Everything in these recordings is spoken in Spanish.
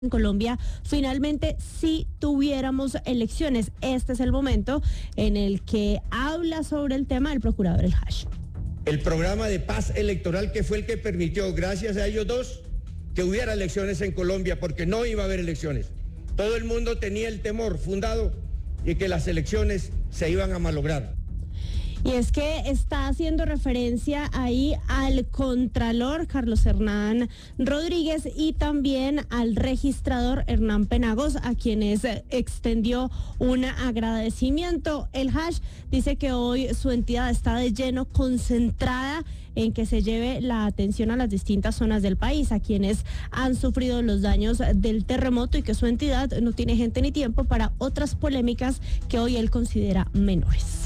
en Colombia finalmente sí tuviéramos elecciones. Este es el momento en el que habla sobre el tema el procurador El Hash. El programa de paz electoral que fue el que permitió, gracias a ellos dos, que hubiera elecciones en Colombia, porque no iba a haber elecciones. Todo el mundo tenía el temor fundado de que las elecciones se iban a malograr. Y es que está haciendo referencia ahí al contralor Carlos Hernán Rodríguez y también al registrador Hernán Penagos, a quienes extendió un agradecimiento. El Hash dice que hoy su entidad está de lleno concentrada en que se lleve la atención a las distintas zonas del país, a quienes han sufrido los daños del terremoto, y que su entidad no tiene gente ni tiempo para otras polémicas que hoy él considera menores.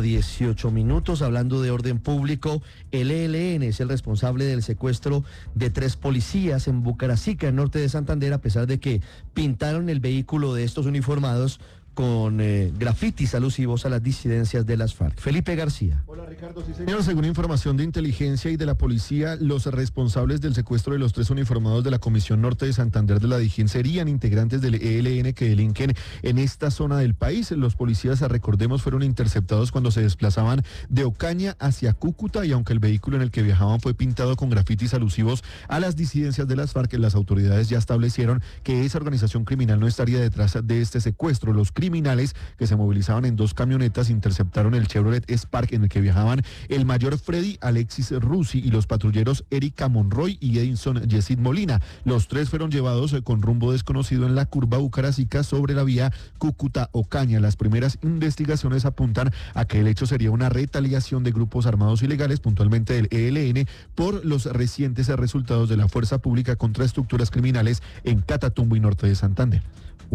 1:18, hablando de orden público. El ELN es el responsable del secuestro de 3 policías en Bucaracica, en norte de Santander, a pesar de que pintaron el vehículo de estos uniformados con grafitis alusivos a las disidencias de las FARC. Felipe García. Hola Ricardo, sí señor. Según información de inteligencia y de la policía, los responsables del secuestro de los 3 uniformados de la Comisión Norte de Santander de la DIJÍN serían integrantes del ELN que delinquen en esta zona del país. Los policías, recordemos, fueron interceptados cuando se desplazaban de Ocaña hacia Cúcuta, y aunque el vehículo en el que viajaban fue pintado con grafitis alusivos a las disidencias de las FARC, las autoridades ya establecieron que esa organización criminal no estaría detrás de este secuestro. Los criminales, que se movilizaban en 2 camionetas, interceptaron el Chevrolet Spark en el que viajaban el mayor Freddy Alexis Rusi y los patrulleros Erika Monroy y Edinson Yesid Molina. Los 3 fueron llevados con rumbo desconocido en la curva Bucaracica sobre la vía Cúcuta-Ocaña. Las primeras investigaciones apuntan a que el hecho sería una retaliación de grupos armados ilegales, puntualmente del ELN, por los recientes resultados de la fuerza pública contra estructuras criminales en Catatumbo y norte de Santander.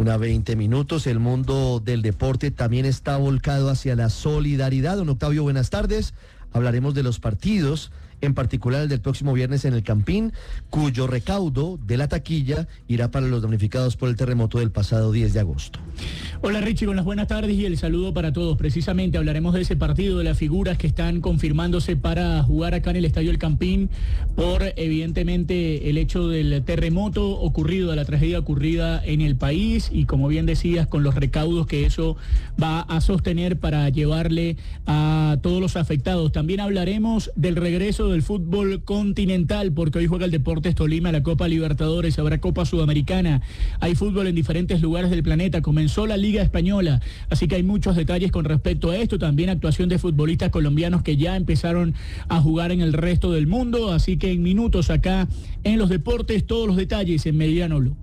1:20, el mundo del deporte también está volcado hacia la solidaridad. Don Octavio, buenas tardes. Hablaremos de los partidos, en particular el del próximo viernes en el Campín, cuyo recaudo de la taquilla irá para los damnificados por el terremoto del pasado 10 de agosto. Hola Richie, con las buenas tardes y el saludo para todos. Precisamente hablaremos de ese partido, de las figuras que están confirmándose para jugar acá en el Estadio El Campín por, evidentemente, el hecho del terremoto ocurrido, de la tragedia ocurrida en el país, y como bien decías, con los recaudos que eso va a sostener para llevarle a todos los afectados. También hablaremos del regreso del fútbol continental, porque hoy juega el Deportes Tolima la Copa Libertadores, habrá Copa Sudamericana, hay fútbol en diferentes lugares del planeta, comenzó la Liga Española, así que hay muchos detalles con respecto a esto, también actuación de futbolistas colombianos que ya empezaron a jugar en el resto del mundo, así que en minutos acá en los deportes, todos los detalles en Meridiano Blue.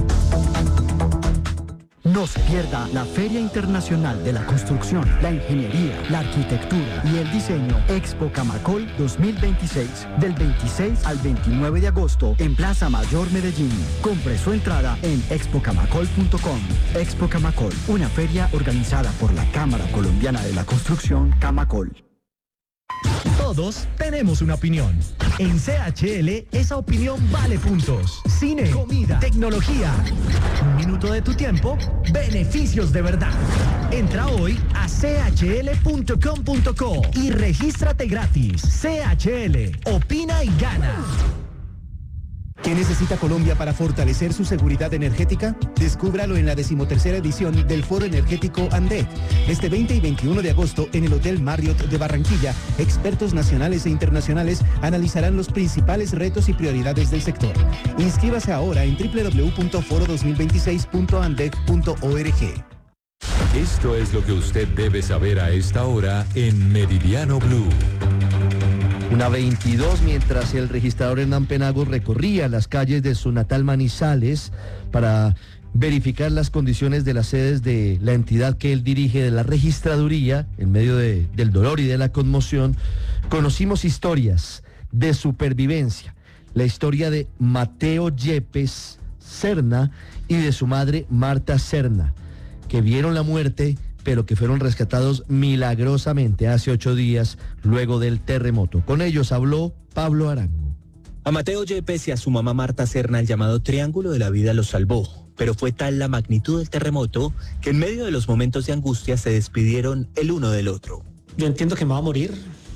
No se pierda la Feria Internacional de la Construcción, la Ingeniería, la Arquitectura y el Diseño Expo Camacol 2026, del 26 al 29 de agosto en Plaza Mayor Medellín. Compre su entrada en expocamacol.com. Expo Camacol, una feria organizada por la Cámara Colombiana de la Construcción, Camacol. Todos tenemos una opinión. En CHL, esa opinión vale puntos. Cine, comida, tecnología. Un minuto de tu tiempo, beneficios de verdad. Entra hoy a chl.com.co y regístrate gratis. CHL, opina y gana. ¿Qué necesita Colombia para fortalecer su seguridad energética? Descúbralo en la 13ª edición del Foro Energético ANDEC. Este 20 y 21 de agosto en el Hotel Marriott de Barranquilla, expertos nacionales e internacionales analizarán los principales retos y prioridades del sector. Inscríbase ahora en www.foro2026.andec.org. Esto es lo que usted debe saber a esta hora en Meridiano Blue. 1:22, mientras el registrador Hernán Penagos recorría las calles de su natal Manizales para verificar las condiciones de las sedes de la entidad que él dirige, de la registraduría, en medio del dolor y de la conmoción, conocimos historias de supervivencia. La historia de Mateo Yepes Serna y de su madre Marta Serna, que vieron la muerte, pero que fueron rescatados milagrosamente hace 8 días luego del terremoto. Con ellos habló Pablo Arango. A Mateo Yepes y a su mamá Marta Serna el llamado Triángulo de la Vida los salvó, pero fue tal la magnitud del terremoto que en medio de los momentos de angustia se despidieron el uno del otro. Yo entiendo que me va a morir,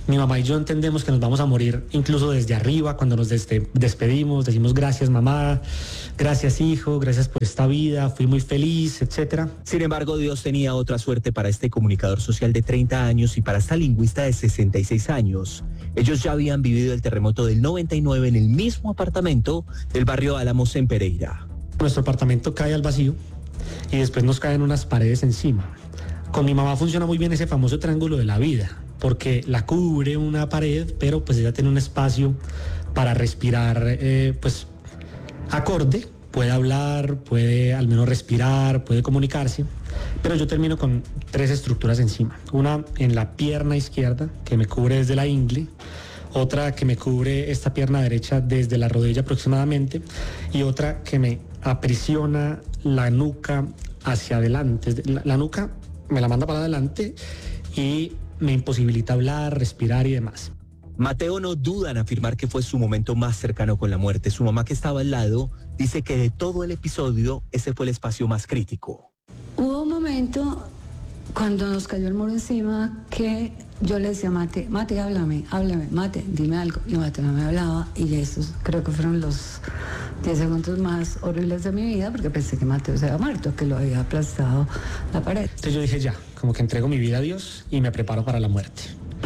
Mi mamá y yo entendemos que nos vamos a morir incluso desde arriba, cuando nos despedimos, decimos gracias mamá, gracias hijo, gracias por esta vida, fui muy feliz, etcétera. Sin embargo, Dios tenía otra suerte para este comunicador social de 30 años y para esta lingüista de 66 años. Ellos ya habían vivido el terremoto del 99 en el mismo apartamento del barrio Álamos en Pereira. Nuestro apartamento cae al vacío y después nos caen unas paredes encima. Con mi mamá funciona muy bien ese famoso triángulo de la vida, porque la cubre una pared, pero pues ella tiene un espacio para respirar, pues acorde, puede hablar, puede al menos respirar, puede comunicarse, pero yo termino con 3 estructuras encima. Una en la pierna izquierda, que me cubre desde la ingle, otra que me cubre esta pierna derecha desde la rodilla aproximadamente, y otra que me aprisiona la nuca hacia adelante. La nuca me la manda para adelante y me imposibilita hablar, respirar y demás. Mateo no duda en afirmar que fue su momento más cercano con la muerte. Su mamá, que estaba al lado, dice que de todo el episodio, ese fue el espacio más crítico. Hubo un momento cuando nos cayó el muro encima que yo le decía a Mate, háblame, Mate, dime algo. Y Mate no me hablaba, y esos creo que fueron los 10 segundos más horribles de mi vida, porque pensé que Mateo se había muerto, que lo había aplastado la pared. Entonces yo dije ya, como que entrego mi vida a Dios y me preparo para la muerte.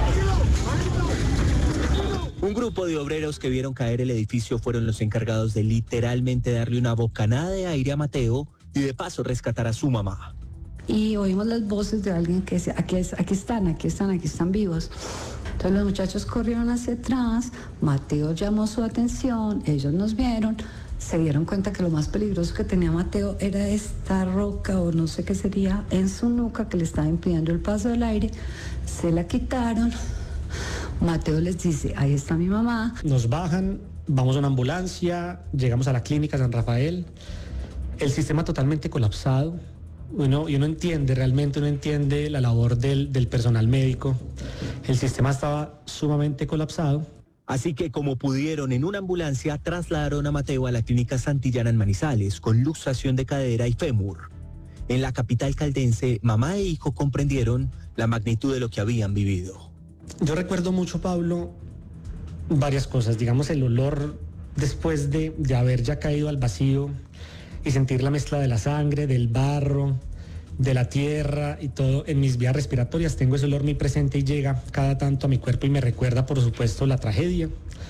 Un grupo de obreros que vieron caer el edificio fueron los encargados de literalmente darle una bocanada de aire a Mateo y de paso rescatar a su mamá. Y oímos las voces de alguien que decía, aquí están vivos. Entonces los muchachos corrieron hacia atrás, Mateo llamó su atención, ellos nos vieron, se dieron cuenta que lo más peligroso que tenía Mateo era esta roca o no sé qué sería en su nuca que le estaba impidiendo el paso del aire, se la quitaron. Mateo les dice, ahí está mi mamá. Nos bajan, vamos a una ambulancia, llegamos a la clínica San Rafael, el sistema totalmente colapsado. Uno entiende, realmente uno entiende la labor del personal médico. El sistema estaba sumamente colapsado. Así que como pudieron en una ambulancia, trasladaron a Mateo a la clínica Santillana en Manizales, con luxación de cadera y fémur. En la capital caldense, mamá e hijo comprendieron la magnitud de lo que habían vivido. Yo recuerdo mucho, Pablo, varias cosas. Digamos, el olor después de haber ya caído al vacío y sentir la mezcla de la sangre, del barro, de la tierra y todo en mis vías respiratorias. Tengo ese olor muy presente y llega cada tanto a mi cuerpo y me recuerda, por supuesto, la tragedia.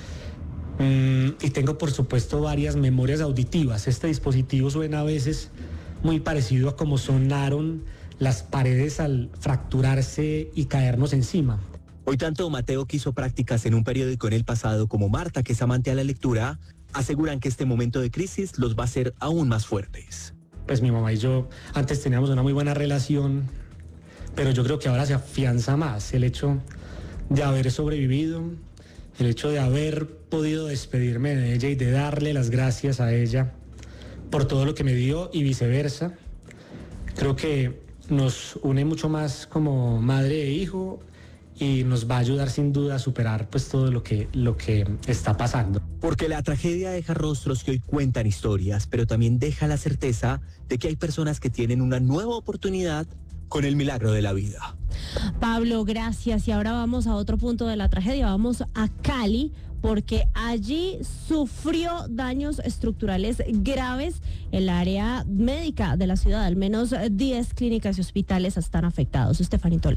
Y tengo, por supuesto, varias memorias auditivas. Este dispositivo suena a veces muy parecido a como sonaron las paredes al fracturarse y caernos encima. Hoy tanto Mateo, que hizo prácticas en un periódico en el pasado, como Marta, que es amante a la lectura, aseguran que este momento de crisis los va a hacer aún más fuertes. Pues mi mamá y yo antes teníamos una muy buena relación, pero yo creo que ahora se afianza más el hecho de haber sobrevivido, el hecho de haber podido despedirme de ella y de darle las gracias a ella por todo lo que me dio y viceversa. Creo que nos une mucho más como madre e hijo y nos va a ayudar sin duda a superar pues todo lo que está pasando. Porque la tragedia deja rostros que hoy cuentan historias, pero también deja la certeza de que hay personas que tienen una nueva oportunidad con el milagro de la vida. Pablo, gracias. Y ahora vamos a otro punto de la tragedia, vamos a Cali, porque allí sufrió daños estructurales graves el área médica de la ciudad. Al menos 10 clínicas y hospitales están afectados. Estefanía Toledo.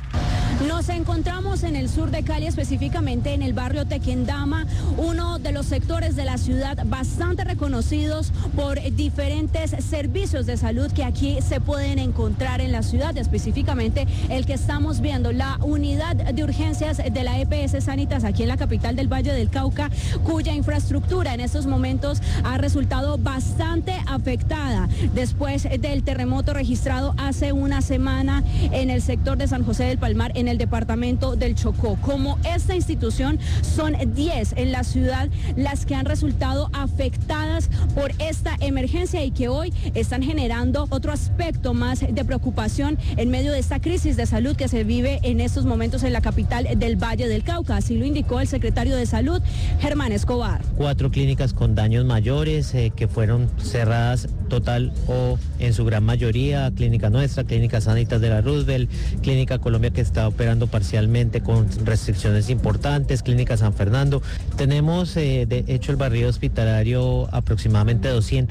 Nos encontramos en el sur de Cali, específicamente en el barrio Tequendama, uno de los sectores de la ciudad bastante reconocidos por diferentes servicios de salud que aquí se pueden encontrar en la ciudad, específicamente el que estamos viendo, la unidad de urgencias de la EPS Sanitas aquí en la capital del Valle del Cauca, cuya infraestructura en estos momentos ha resultado bastante afectada después del terremoto registrado hace una semana en el sector de San José del Palmar, en el departamento del Chocó. Como esta institución, son 10 en la ciudad las que han resultado afectadas por esta emergencia y que hoy están generando otro aspecto más de preocupación en medio de esta crisis de salud que se vive en estos momentos en la capital del Valle del Cauca. Así lo indicó el secretario de Salud, Germán Escobar. 4 clínicas con daños mayores que fueron cerradas total o en su gran mayoría, Clínica Nuestra, Clínica Sanitas de la Roosevelt, Clínica Colombia que está operando parcialmente con restricciones importantes, Clínica San Fernando. Tenemos de hecho el barrido hospitalario aproximadamente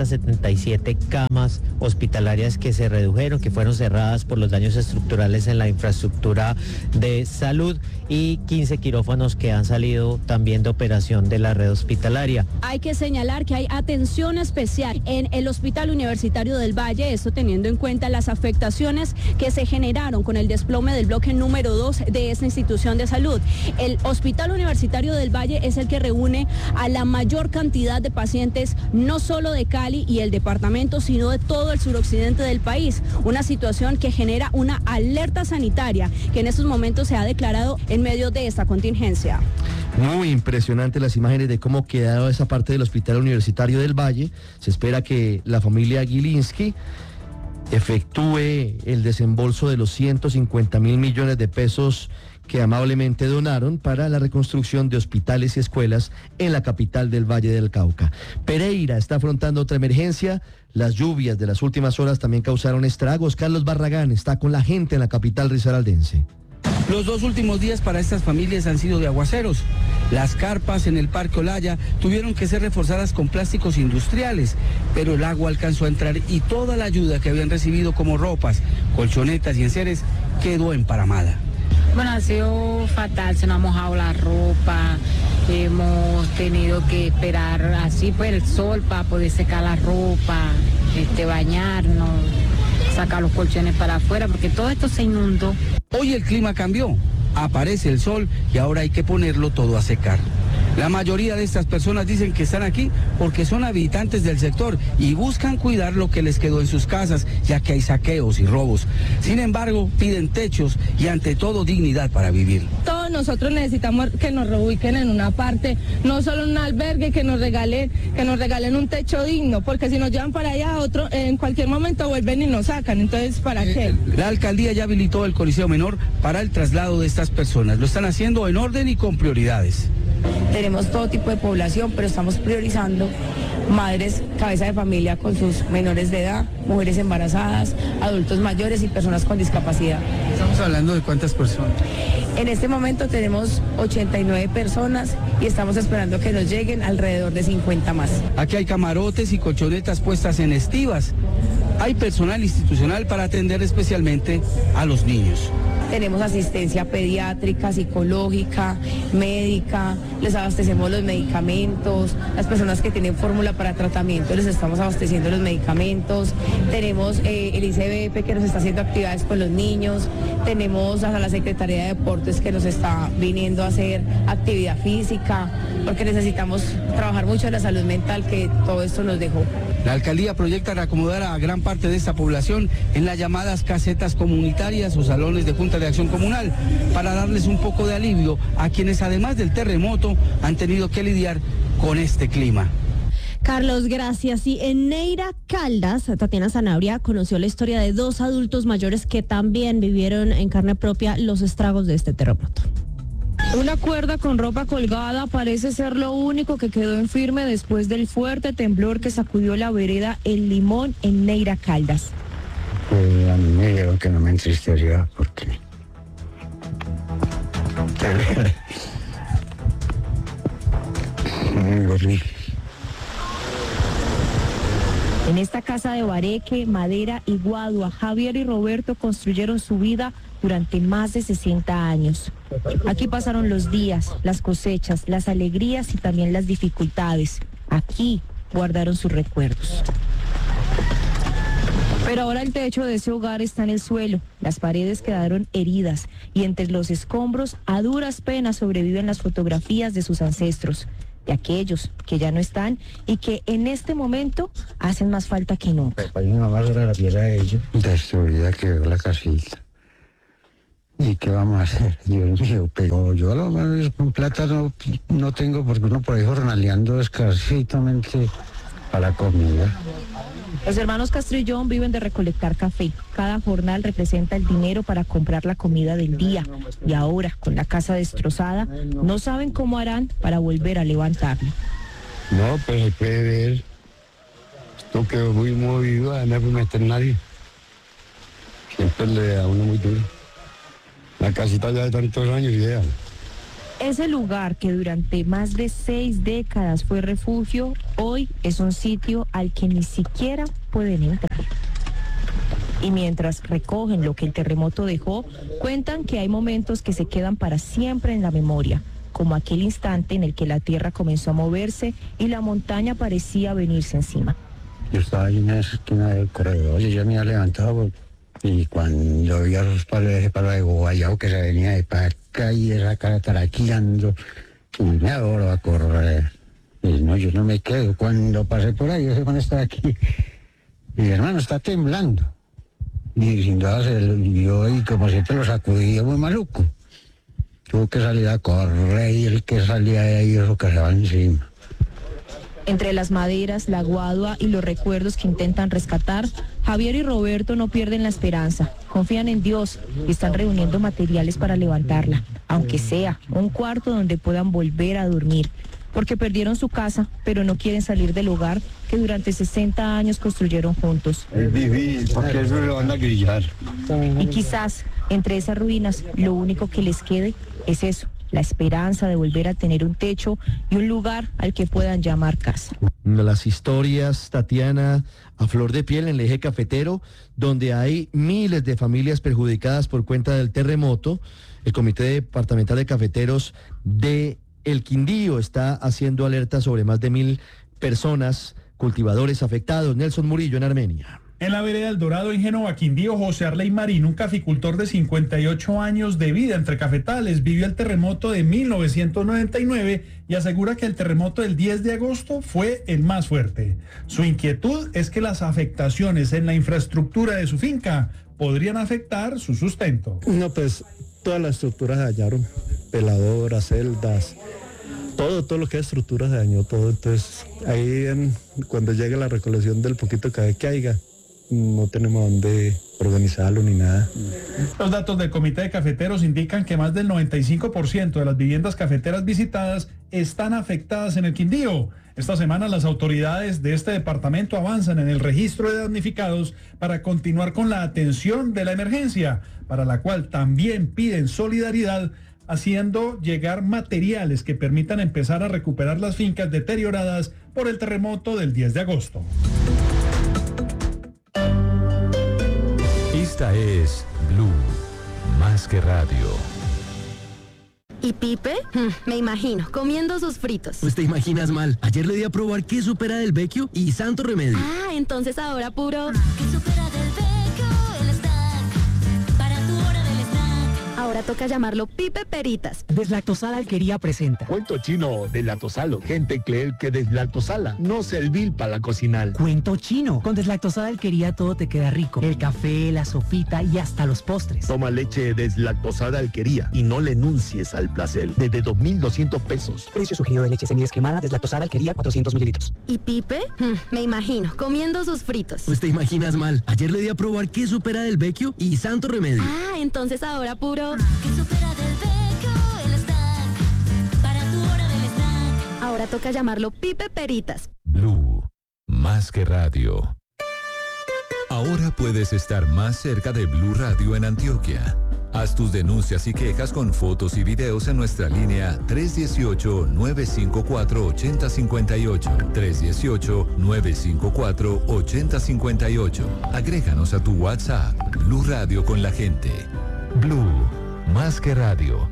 277 camas hospitalarias que se redujeron, que fueron cerradas por los daños estructurales en la infraestructura de salud y 15 quirófanos que han salido también de operación de la red hospitalaria. Hay que señalar que hay atención especial en el Hospital Universitario del Valle, esto teniendo en cuenta las afectaciones que se generaron con el desplome del bloque número 2 de esta institución de salud. El Hospital Universitario del Valle es el que reúne a la mayor cantidad de pacientes, no solo de Cali y el departamento, sino de todo el suroccidente del país. Una situación que genera una alerta sanitaria que en estos momentos se ha declarado en medio de esta contingencia. Muy impresionante las imágenes de cómo quedaba esa parte del Hospital Universitario del Valle. Se espera que la familia Gilinski efectúe el desembolso de los 150.000 millones de pesos que amablemente donaron para la reconstrucción de hospitales y escuelas en la capital del Valle del Cauca. Pereira está afrontando otra emergencia. Las lluvias de las últimas horas también causaron estragos. Carlos Barragán está con la gente en la capital risaraldense. Los 2 últimos días para estas familias han sido de aguaceros. Las carpas en el Parque Olaya tuvieron que ser reforzadas con plásticos industriales, pero el agua alcanzó a entrar y toda la ayuda que habían recibido como ropas, colchonetas y enseres quedó emparamada. Bueno, ha sido fatal, se nos ha mojado la ropa, hemos tenido que esperar así por el sol para poder secar la ropa, bañarnos, sacar los colchones para afuera, porque todo esto se inundó. Hoy el clima cambió, aparece el sol y ahora hay que ponerlo todo a secar. La mayoría de estas personas dicen que están aquí porque son habitantes del sector y buscan cuidar lo que les quedó en sus casas, ya que hay saqueos y robos. Sin embargo, piden techos y ante todo dignidad para vivir. Todos nosotros necesitamos que nos reubiquen en una parte, no solo en un albergue, que nos regalen un techo digno, porque si nos llevan para allá otro, en cualquier momento vuelven y nos sacan. Entonces, ¿para qué? La alcaldía ya habilitó el Coliseo Menor para el traslado de estas personas. Lo están haciendo en orden y con prioridades. Tenemos todo tipo de población, pero estamos priorizando madres, cabeza de familia con sus menores de edad, mujeres embarazadas, adultos mayores y personas con discapacidad. ¿Estamos hablando de cuántas personas? En este momento tenemos 89 personas y estamos esperando que nos lleguen alrededor de 50 más. Aquí hay camarotes y colchonetas puestas en estivas. Hay personal institucional para atender especialmente a los niños. Tenemos asistencia pediátrica, psicológica, médica, les abastecemos los medicamentos, las personas que tienen fórmula para tratamiento les estamos abasteciendo los medicamentos, tenemos el ICBF que nos está haciendo actividades con los niños, tenemos a la Secretaría de Deportes que nos está viniendo a hacer actividad física, porque necesitamos trabajar mucho en la salud mental que todo esto nos dejó. La alcaldía proyecta reacomodar a gran parte de esta población en las llamadas casetas comunitarias o salones de junta de acción comunal para darles un poco de alivio a quienes además del terremoto han tenido que lidiar con este clima. Carlos, gracias. Y en Neira Caldas, Tatiana Sanabria conoció la historia de 2 adultos mayores que también vivieron en carne propia los estragos de este terremoto. Una cuerda con ropa colgada parece ser lo único que quedó en firme después del fuerte temblor que sacudió la vereda El Limón en Neira Caldas. A mí me dijeron que no me entristeció porque muy horrible. En esta casa de Bareque, Madera y Guadua, Javier y Roberto construyeron su vida durante más de 60 años. Aquí pasaron los días, las cosechas, las alegrías y también las dificultades. Aquí guardaron sus recuerdos. Pero ahora el techo de ese hogar está en el suelo, las paredes quedaron heridas y entre los escombros a duras penas sobreviven las fotografías de sus ancestros, de aquellos que ya no están y que en este momento hacen más falta que nunca. Mi mamá era la piedra de ellos, destruida quedó la casita. ¿Y qué vamos a hacer? Dios mío, pero yo a lo menos con plata no tengo porque uno por ahí jornaleando escasitamente para comida. Los hermanos Castrillón viven de recolectar café. Cada jornal representa el dinero para comprar la comida del día. Y ahora, con la casa destrozada, no saben cómo harán para volver a levantarlo. No, pues se puede ver No quedó muy movido, además no meter nadie. Siempre le da uno muy duro. La casita ya de tantos años y ya. Ese lugar que durante más de 6 décadas fue refugio, hoy es un sitio al que ni siquiera pueden entrar. Y mientras recogen lo que el terremoto dejó, cuentan que hay momentos que se quedan para siempre en la memoria, como aquel instante en el que la tierra comenzó a moverse y la montaña parecía venirse encima. Yo estaba ahí en esa esquina del corredor y yo me había levantado y cuando vi a esos palos, ese palo de guayabo que se venía de para acá y esa cara taraqueando, y me adoro a correr. Y no, yo no me quedo. Cuando pasé por ahí, ese man está aquí. Y mi hermano está temblando. Y sin duda yo, y como siempre lo sacudía muy maluco. Tuvo que salir a correr y el que salía de ahí eso que se va encima. Entre las maderas, la guadua y los recuerdos que intentan rescatar, Javier y Roberto no pierden la esperanza, confían en Dios y están reuniendo materiales para levantarla, aunque sea un cuarto donde puedan volver a dormir, porque perdieron su casa, pero no quieren salir del hogar que durante 60 años construyeron juntos. Es difícil, porque eso lo van a grillar. Y quizás entre esas ruinas lo único que les quede es eso, la esperanza de volver a tener un techo y un lugar al que puedan llamar casa. Las historias, Tatiana, a flor de piel en el eje cafetero, donde hay miles de familias perjudicadas por cuenta del terremoto. El Comité Departamental de Cafeteros de El Quindío está haciendo alerta sobre más de 1.000 personas, cultivadores afectados. Nelson Murillo en Armenia. En la vereda El Dorado, en Génova, Quindío, José Arley Marín, un caficultor de 58 años de vida entre cafetales, vivió el terremoto de 1999 y asegura que el terremoto del 10 de agosto fue el más fuerte. Su inquietud es que las afectaciones en la infraestructura de su finca podrían afectar su sustento. No, pues todas las estructuras se dañaron, peladoras, celdas, todo lo que es estructura se dañó todo. Entonces ahí cuando llegue la recolección del poquito que haya, no tenemos dónde organizarlo ni nada. Los datos del Comité de Cafeteros indican que más del 95% de las viviendas cafeteras visitadas están afectadas en el Quindío. Esta semana las autoridades de este departamento avanzan en el registro de damnificados para continuar con la atención de la emergencia, para la cual también piden solidaridad, haciendo llegar materiales que permitan empezar a recuperar las fincas deterioradas por el terremoto del 10 de agosto. Esta es Blue, más que radio. ¿Y Pipe? Me imagino, comiendo sus fritos. Pues te imaginas mal. Ayer le di a probar queso Pera del Vecchio y santo remedio. Ah, entonces ahora puro... Queso Pera del Vecchio, el snack, para tu hora del snack. Ahora toca llamarlo Pipe Peritas. Deslactosada Alquería presenta. Cuento chino, deslactosalo. Gente cree que deslactosala no servir para la cocinar. Cuento chino. Con Deslactosada Alquería todo te queda rico. El café, la sopita y hasta los postres. Toma leche deslactosada Alquería y no le enuncies al placer. Desde 2.200 pesos. Precio sugerido de leche semidescremada Deslactosada Alquería 400 mililitros. ¿Y Pipe? Me imagino, comiendo sus fritos. Pues te imaginas mal. Ayer le di a probar queso Pera del Vecchio y santo remedio. Ah, entonces ahora puro... Queso Pera del Vecchio, el snack, para tu hora del snack. Ahora toca llamarlo Pipe Peritas. Blue, más que radio. Ahora puedes estar más cerca de Blue Radio en Antioquia. Haz tus denuncias y quejas con fotos y videos en nuestra línea 318-954-8058. 318-954-8058. Agréganos a tu WhatsApp. Blue Radio con la gente. Blue, más que radio.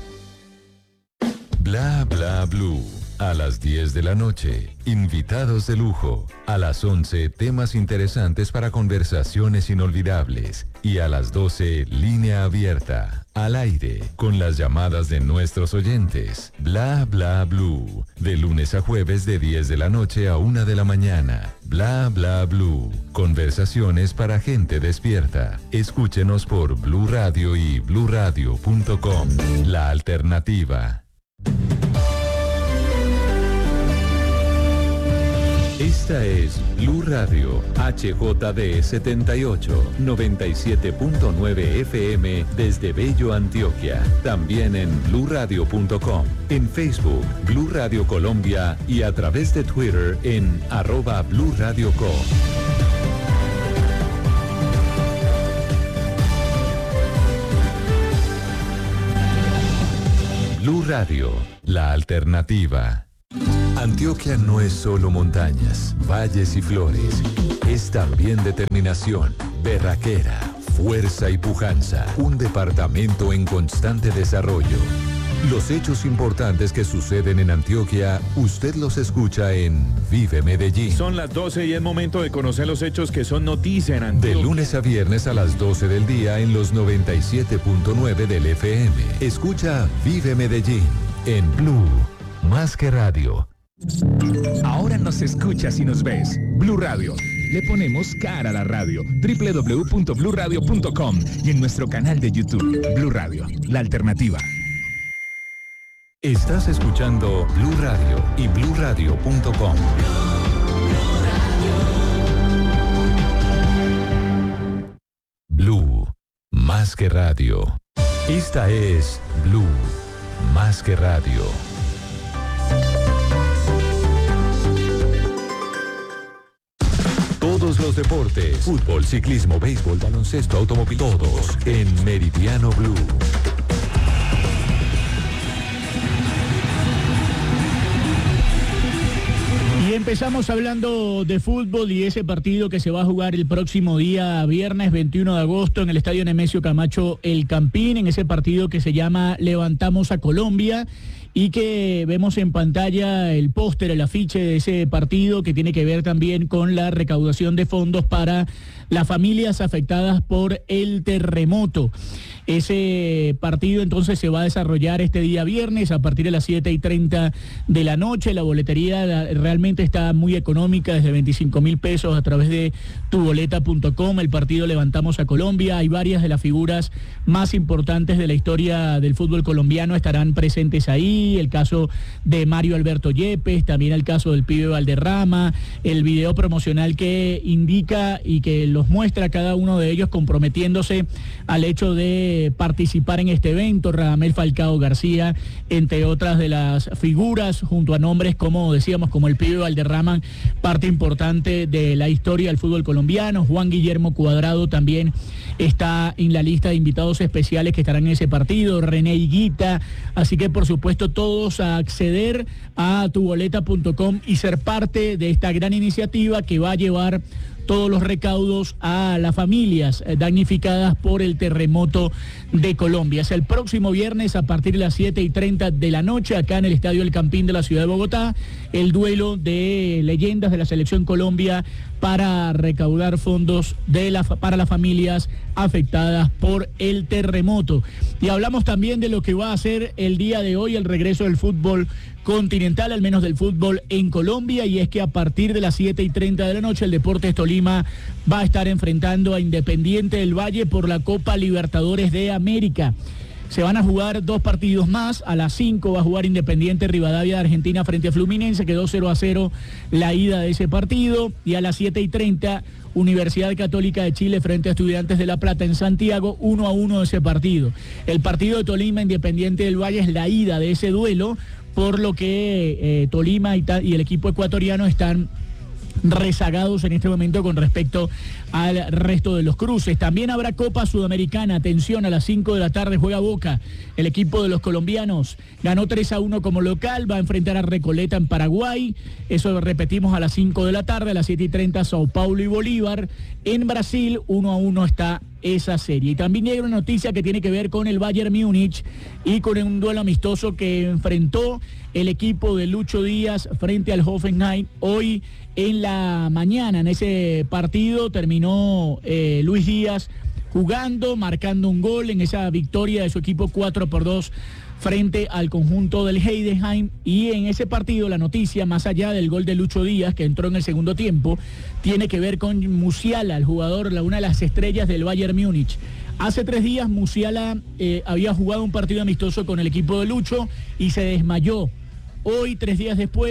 Bla bla blue. A las 10 de la noche, invitados de lujo. A las 11, temas interesantes para conversaciones inolvidables. Y a las 12, línea abierta, al aire, con las llamadas de nuestros oyentes. Bla bla blue. De lunes a jueves de 10 de la noche a 1 de la mañana. Bla bla blue. Conversaciones para gente despierta. Escúchenos por Blue Radio y bluradio.com. La alternativa. Esta es Blue Radio, HJD 78, 97.9 FM desde Bello, Antioquia. También en bluradio.com, en Facebook, Blue Radio Colombia y a través de Twitter en @BlueRadioCo. Blue Radio, la alternativa. Antioquia no es solo montañas, valles y flores. Es también determinación, berraquera, fuerza y pujanza. Un departamento en constante desarrollo. Los hechos importantes que suceden en Antioquia, usted los escucha en Vive Medellín. Son las 12 y es momento de conocer los hechos que son noticia en Antioquia. De lunes a viernes a las 12 del día en los 97.9 del FM. Escucha Vive Medellín en Blue, más que radio. Ahora nos escuchas y nos ves. Blue Radio. Le ponemos cara a la radio. www.bluradio.com y en nuestro canal de YouTube. Blue Radio, la alternativa. Estás escuchando Blue Radio y bluradio.com. Blue, más que radio. Esta es Blue, más que radio. Todos los deportes, fútbol, ciclismo, béisbol, baloncesto, automóvil, todos en Meridiano Blue. Y empezamos hablando de fútbol y ese partido que se va a jugar el próximo día viernes 21 de agosto en el Estadio Nemesio Camacho El Campín, en ese partido que se llama Levantamos a Colombia y que vemos en pantalla el póster, el afiche de ese partido que tiene que ver también con la recaudación de fondos para las familias afectadas por el terremoto. Ese partido entonces se va a desarrollar este día viernes a partir de las 7:30 de la noche. La boletería realmente está muy económica, desde 25.000 pesos a través de tuboleta.com. El partido Levantamos a Colombia. Hay varias de las figuras más importantes de la historia del fútbol colombiano estarán presentes ahí. El caso de Mario Alberto Yepes, también el caso del pibe Valderrama, el video promocional que indica y que los muestra cada uno de ellos comprometiéndose al hecho de participar en este evento. Radamel Falcao García, entre otras de las figuras, junto a nombres como decíamos, como el pibe Valderrama, parte importante de la historia del fútbol colombiano. Juan Guillermo Cuadrado también está en la lista de invitados especiales que estarán en ese partido, René Higuita, así que por supuesto todos a acceder a tuboleta.com y ser parte de esta gran iniciativa que va a llevar todos los recaudos a las familias damnificadas por el terremoto de Colombia. Es el próximo viernes a partir de las 7:30 de la noche, acá en el Estadio El Campín de la ciudad de Bogotá, el duelo de leyendas de la Selección Colombia para recaudar fondos para las familias afectadas por el terremoto. Y hablamos también de lo que va a ser el día de hoy el regreso del fútbol continental, al menos del fútbol en Colombia, y es que a partir de las 7:30 de la noche el Deportes Tolima va a estar enfrentando a Independiente del Valle por la Copa Libertadores de América. Se van a jugar 2 partidos más. A las 5 va a jugar Independiente Rivadavia de Argentina frente a Fluminense, quedó 0-0 la ida de ese partido. Y a las 7:30, Universidad Católica de Chile frente a Estudiantes de La Plata en Santiago, 1-1 de ese partido. El partido de Tolima Independiente del Valle es la ida de ese duelo, por lo que Tolima y el equipo ecuatoriano están rezagados en este momento con respecto al resto de los cruces. También habrá Copa Sudamericana, atención, a las 5 de la tarde juega Boca, el equipo de los colombianos, ganó 3-1 como local, va a enfrentar a Recoleta en Paraguay, eso lo repetimos a las 5 de la tarde, a las 7:30 Sao Paulo y Bolívar, en Brasil 1-1 está esa serie. Y también hay una noticia que tiene que ver con el Bayern Múnich y con un duelo amistoso que enfrentó el equipo de Lucho Díaz frente al Hoffenheim hoy en la mañana. En ese partido terminó Luis Díaz jugando, marcando un gol en esa victoria de su equipo 4-2 frente al conjunto del Heidenheim. Y en ese partido la noticia, más allá del gol de Lucho Díaz, que entró en el segundo tiempo, tiene que ver con Musiala, el jugador, una de las estrellas del Bayern Múnich. Hace 3 días Musiala había jugado un partido amistoso con el equipo de Lucho y se desmayó. Hoy, 3 días después,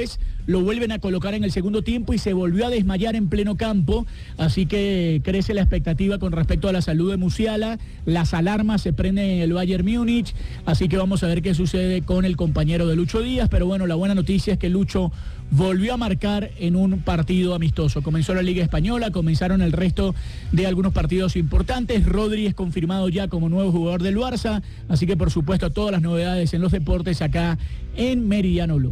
lo vuelven a colocar en el segundo tiempo y se volvió a desmayar en pleno campo, así que crece la expectativa con respecto a la salud de Musiala. Las alarmas se prenden en el Bayern Múnich, así que vamos a ver qué sucede con el compañero de Lucho Díaz, pero bueno, la buena noticia es que Lucho volvió a marcar en un partido amistoso. Comenzó la Liga Española, comenzaron el resto de algunos partidos importantes. Rodri es confirmado ya como nuevo jugador del Barça, así que por supuesto todas las novedades en los deportes acá en Meridiano Blue.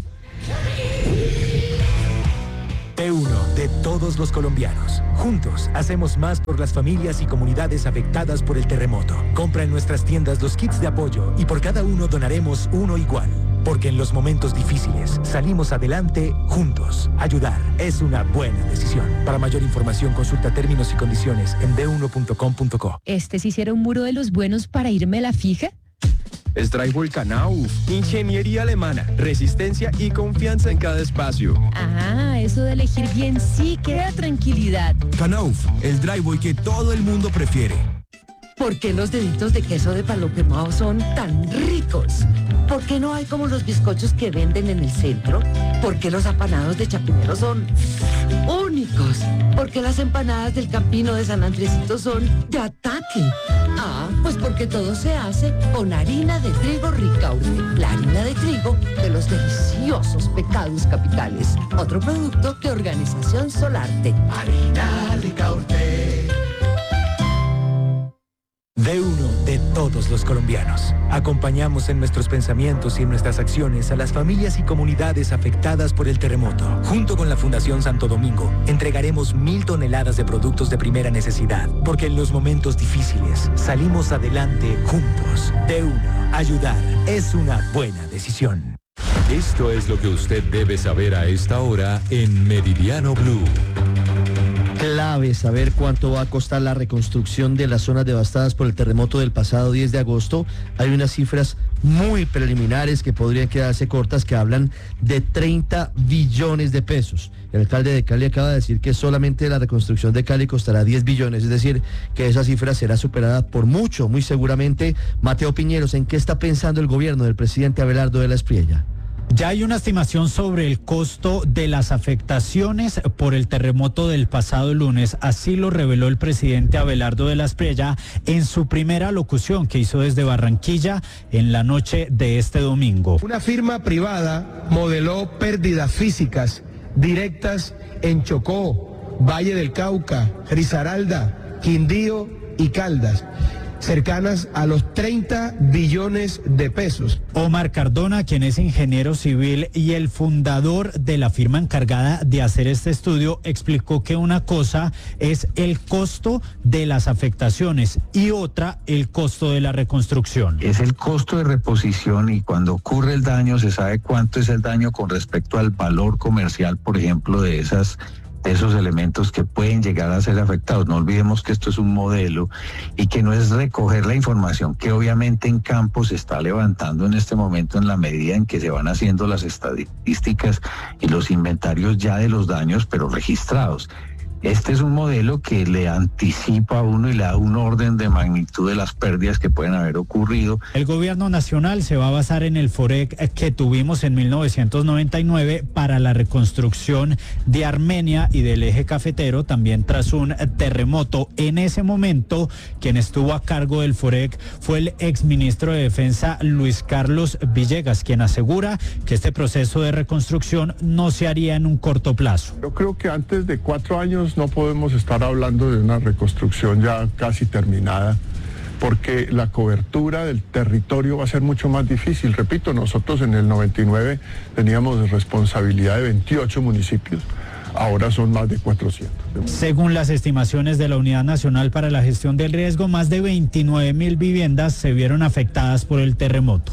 T1 de todos los colombianos. Juntos hacemos más por las familias y comunidades afectadas por el terremoto. Compra en nuestras tiendas los kits de apoyo y por cada uno donaremos uno igual. Porque en los momentos difíciles salimos adelante juntos. Ayudar es una buena decisión. Para mayor información consulta términos y condiciones en d1.com.co. ¿Este sí será un muro de los buenos para irme a la fija? Es Drywall Knauf, ingeniería alemana, resistencia y confianza en cada espacio. Ah, eso de elegir bien sí que da tranquilidad. Knauf, el drywall que todo el mundo prefiere. ¿Por qué los deditos de queso de palo quemado son tan ricos? ¿Por qué no hay como los bizcochos que venden en el centro? ¿Por qué los apanados de Chapinero son únicos? ¿Por qué las empanadas del Campino de San Andresito son de ataque? Ah, pues porque todo se hace con harina de trigo Ricaurte, la harina de trigo de los deliciosos pecados capitales. Otro producto de Organización Solarte. Harina Ricaurte. D1 de todos los colombianos. Acompañamos en nuestros pensamientos y en nuestras acciones a las familias y comunidades afectadas por el terremoto. Junto con la Fundación Santo Domingo, entregaremos 1.000 toneladas de productos de primera necesidad, porque en los momentos difíciles salimos adelante juntos. D1, ayudar es una buena decisión. Esto es lo que usted debe saber a esta hora en Meridiano Blue. Clave saber cuánto va a costar la reconstrucción de las zonas devastadas por el terremoto del pasado 10 de agosto. Hay unas cifras muy preliminares que podrían quedarse cortas, que hablan de 30 billones de pesos. El alcalde de Cali acaba de decir que solamente la reconstrucción de Cali costará 10 billones, es decir, que esa cifra será superada por mucho, muy seguramente. Mateo Piñeros, ¿en qué está pensando el gobierno del presidente Abelardo de la Espriella? Ya hay una estimación sobre el costo de las afectaciones por el terremoto del pasado lunes. Así lo reveló el presidente Abelardo de la Espriella en su primera locución que hizo desde Barranquilla en la noche de este domingo. Una firma privada modeló pérdidas físicas directas en Chocó, Valle del Cauca, Risaralda, Quindío y Caldas, cercanas a los 30 billones de pesos. Omar Cardona, quien es ingeniero civil y el fundador de la firma encargada de hacer este estudio, explicó que una cosa es el costo de las afectaciones y otra el costo de la reconstrucción. Es el costo de reposición y cuando ocurre el daño se sabe cuánto es el daño con respecto al valor comercial, por ejemplo, de esos elementos que pueden llegar a ser afectados. No olvidemos que esto es un modelo y que no es recoger la información que obviamente en campo se está levantando en este momento en la medida en que se van haciendo las estadísticas y los inventarios ya de los daños, pero registrados. Este es un modelo que le anticipa a uno y le da un orden de magnitud de las pérdidas que pueden haber ocurrido. El gobierno nacional se va a basar en el FOREC que tuvimos en 1999 para la reconstrucción de Armenia y del eje cafetero, también tras un terremoto. En ese momento, quien estuvo a cargo del FOREC fue el exministro de Defensa Luis Carlos Villegas, quien asegura que este proceso de reconstrucción no se haría en un corto plazo. Yo creo que antes de 4 años no podemos estar hablando de una reconstrucción ya casi terminada, porque la cobertura del territorio va a ser mucho más difícil. Repito, nosotros en el 99 teníamos responsabilidad de 28 municipios. Ahora son más de 400. Según las estimaciones de la Unidad Nacional para la Gestión del Riesgo, más de 29.000 viviendas se vieron afectadas por el terremoto.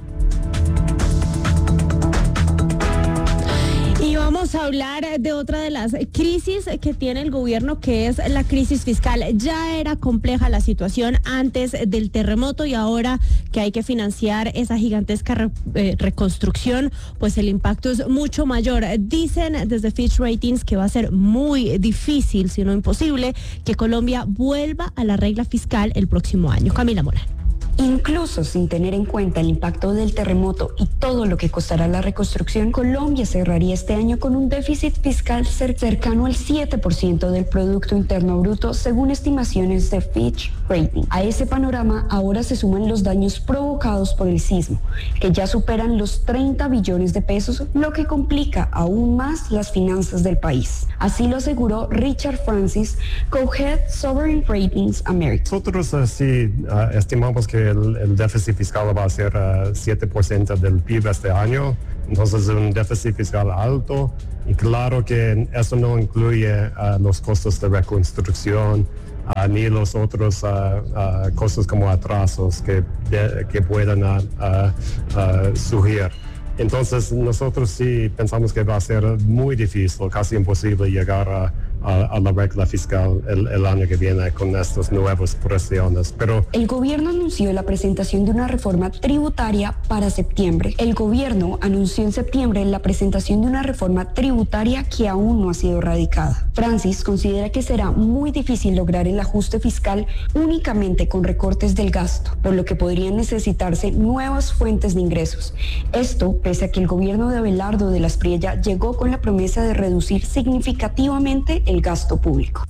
Vamos a hablar de otra de las crisis que tiene el gobierno, que es la crisis fiscal. Ya era compleja la situación antes del terremoto y ahora que hay que financiar esa gigantesca reconstrucción, pues el impacto es mucho mayor. Dicen desde Fitch Ratings que va a ser muy difícil, si no imposible, que Colombia vuelva a la regla fiscal el próximo año. Camila Morán. Incluso sin tener en cuenta el impacto del terremoto y todo lo que costará la reconstrucción, Colombia cerraría este año con un déficit fiscal cercano al 7% del Producto Interno Bruto, según estimaciones de Fitch Ratings. A ese panorama ahora se suman los daños provocados por el sismo, que ya superan los 30 billones de pesos, lo que complica aún más las finanzas del país. Así lo aseguró Richard Francis, co-head Sovereign Ratings America. Nosotros estimamos que el déficit fiscal va a ser 7% del PIB este año, entonces un déficit fiscal alto, y claro que eso no incluye los costos de reconstrucción ni los otros costos como atrasos que puedan surgir. Entonces nosotros sí pensamos que va a ser muy difícil, casi imposible llegar a la regla fiscal el año que viene con estas nuevas presiones. Pero el gobierno anunció la presentación de una reforma tributaria para septiembre. El gobierno anunció en septiembre la presentación de una reforma tributaria que aún no ha sido radicada. Francis considera que será muy difícil lograr el ajuste fiscal únicamente con recortes del gasto, por lo que podrían necesitarse nuevas fuentes de ingresos. Esto pese a que el gobierno de Abelardo de la Espriella llegó con la promesa de reducir significativamente el gasto público.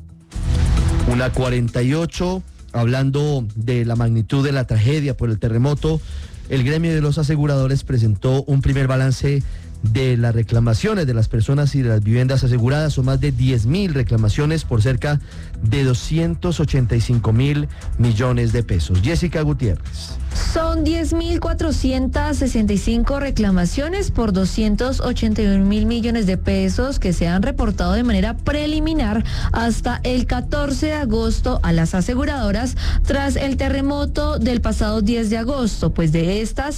1:48, hablando de la magnitud de la tragedia por el terremoto, el gremio de los aseguradores presentó un primer balance de las reclamaciones de las personas y de las viviendas aseguradas. Son más de 10.000 reclamaciones por cerca de 285.000 millones de pesos. Jessica Gutiérrez. Son 10.465 reclamaciones por 281.000 millones de pesos que se han reportado de manera preliminar hasta el 14 de agosto a las aseguradoras tras el terremoto del pasado 10 de agosto. Pues de estas,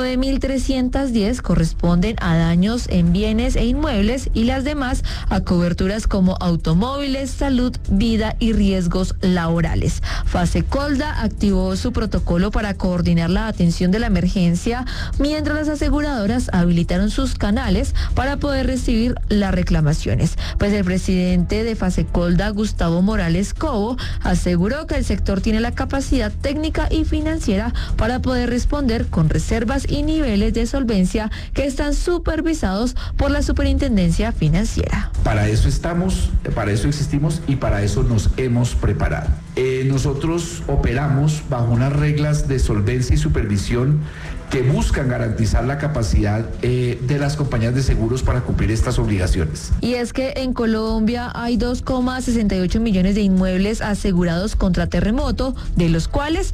9.310 corresponden a daños en bienes e inmuebles y las demás a coberturas como automóviles, salud, vida y riesgos laborales. Fasecolda activó su protocolo para coordinar la atención de la emergencia, mientras las aseguradoras habilitaron sus canales para poder recibir las reclamaciones. Pues el presidente de Fasecolda, Gustavo Morales Cobo, aseguró que el sector tiene la capacidad técnica y financiera para poder responder con reservas y niveles de solvencia que están supervisados por la Superintendencia Financiera. Para eso estamos, para eso existimos y para eso nos hemos preparado. Nosotros operamos bajo unas reglas de solvencia y supervisión que buscan garantizar la capacidad de las compañías de seguros para cumplir estas obligaciones. Y es que en Colombia hay 2,68 millones de inmuebles asegurados contra terremoto, de los cuales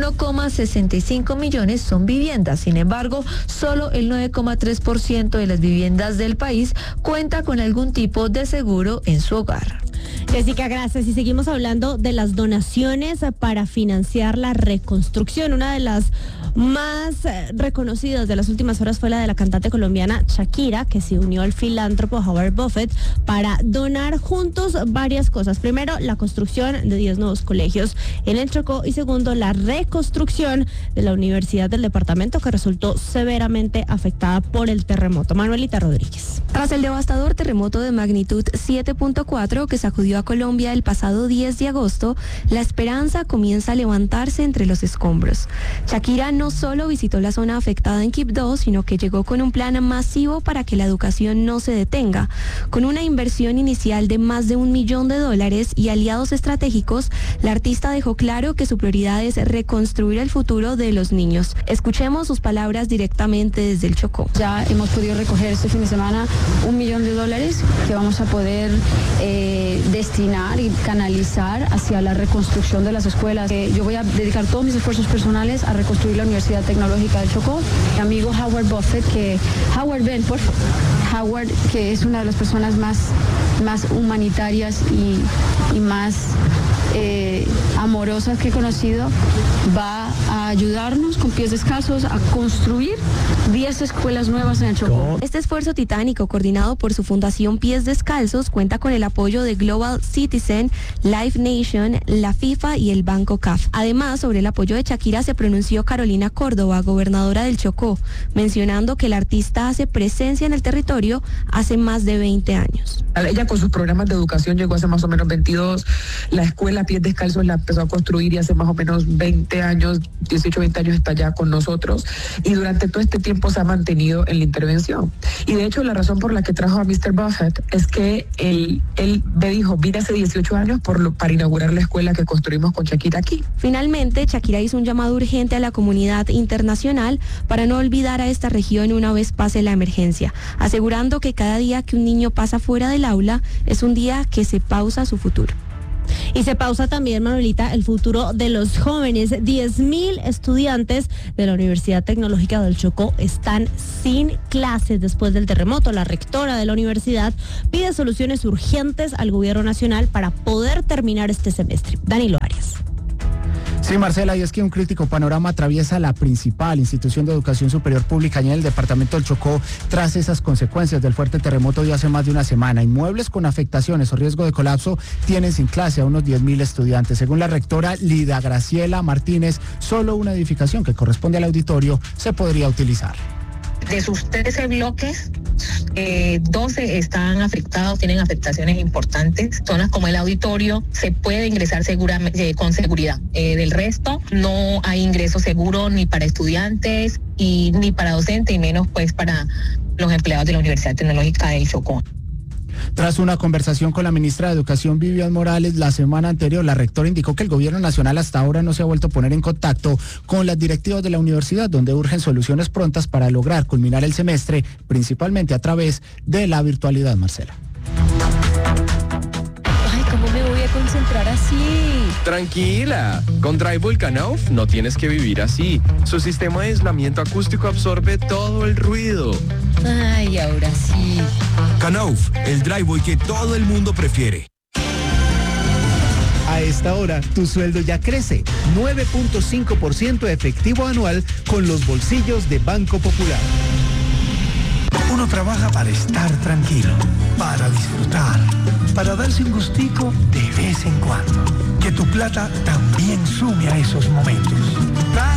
1,65 millones son viviendas. Sin embargo, solo el 9,3% de las viviendas del país cuenta con algún tipo de seguro en su hogar. Jessica, gracias. Y seguimos hablando de las donaciones para financiar la reconstrucción. Una de las más reconocidas de las últimas horas fue la de la cantante colombiana Shakira, que se unió al filántropo Howard Buffett para donar juntos varias cosas. Primero, la construcción de 10 nuevos colegios en el Chocó y segundo, la reconstrucción de la Universidad del Departamento, que resultó severamente afectada por el terremoto. Manuelita Rodríguez. Tras el devastador terremoto de magnitud 7.4 que sacudió a Colombia el pasado 10 de agosto, la esperanza comienza a levantarse entre los escombros. Shakira no solo visitó la zona afectada en Quibdó, sino que llegó con un plan masivo para que la educación no se detenga. Con una inversión inicial de más de $1 millón y aliados estratégicos, la artista dejó claro que su prioridad es reconstruir el futuro de los niños. Escuchemos sus palabras directamente desde el Chocó. Ya hemos podido recoger este fin de semana $1 millón que vamos a poder destinar y canalizar hacia la reconstrucción de las escuelas. Yo voy a dedicar todos mis esfuerzos personales a reconstruir la Universidad Tecnológica del Chocó. Mi amigo Howard Buffett, Howard, ven, por favor. Howard, que es una de las personas más humanitarias y más amorosas que he conocido, va a ayudarnos con pies descalzos a construir 10 escuelas nuevas en el Chocó. Este esfuerzo titánico, coordinado por su fundación Pies Descalzos, cuenta con el apoyo de Global Citizen, Live Nation, la FIFA y el Banco CAF. Además, sobre el apoyo de Shakira se pronunció Carolina Córdoba, gobernadora del Chocó, mencionando que el artista hace presencia en el territorio hace más de 20 años. Ella con sus programas de educación llegó hace más o menos 22, la escuela Pies Descalzos, la empezó a construir y hace más o menos 20 años, 18, 20 años está ya con nosotros y durante todo este tiempo se ha mantenido en la intervención. Y de hecho la razón por la que trajo a Mr. Buffett es que él me dijo, vine hace 18 años para inaugurar la escuela que construimos con Shakira aquí. Finalmente, Shakira hizo un llamado urgente a la comunidad internacional para no olvidar a esta región una vez pase la emergencia, asegurando que cada día que un niño pasa fuera del aula es un día que se pausa su futuro. Y se pausa también, Manuelita, el futuro de los jóvenes. 10.000 estudiantes de la Universidad Tecnológica del Chocó están sin clases después del terremoto. La rectora de la universidad pide soluciones urgentes al gobierno nacional para poder terminar este semestre. Danilo Arias. Sí, Marcela, y es que un crítico panorama atraviesa la principal institución de educación superior pública en el departamento del Chocó tras esas consecuencias del fuerte terremoto de hace más de una semana. Inmuebles con afectaciones o riesgo de colapso tienen sin clase a unos 10.000 estudiantes. Según la rectora Lida Graciela Martínez, solo una edificación que corresponde al auditorio se podría utilizar. De sus 13 bloques, 12 están afectados, tienen afectaciones importantes. Zonas como el auditorio se puede ingresar con seguridad. Del resto, no hay ingreso seguro ni para estudiantes ni para docentes, y menos pues para los empleados de la Universidad Tecnológica del Chocó. Tras una conversación con la ministra de Educación, Vivian Morales, la semana anterior, la rectora indicó que el gobierno nacional hasta ahora no se ha vuelto a poner en contacto con las directivas de la universidad, donde urgen soluciones prontas para lograr culminar el semestre, principalmente a través de la virtualidad, Marcela. Ay, ¿cómo me voy a concentrar así? Tranquila, con Drywall Knauf no tienes que vivir así. Su sistema de aislamiento acústico absorbe todo el ruido. Ay, ahora sí. Knauf, el drywall que todo el mundo prefiere. A esta hora, tu sueldo ya crece. 9.5% efectivo anual con los bolsillos de Banco Popular. Uno trabaja para estar tranquilo, para disfrutar, para darse un gustico de vez en cuando. Que tu plata también sume a esos momentos.